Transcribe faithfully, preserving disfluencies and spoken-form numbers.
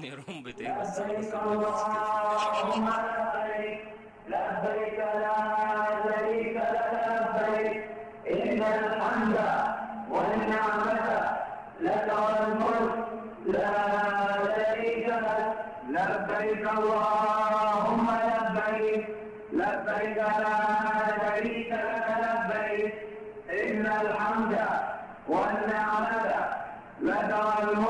يا رمبة ايه بس لبيك خلاص الوقت اللهم لبيك لبيك لا شريك لك لبيك إن الحمد والنعمة لك والملك لا شريك لك لبيك اللهم لبيك لبيك لا شريك لك لبيك إن الحمد والنعمة لك والملك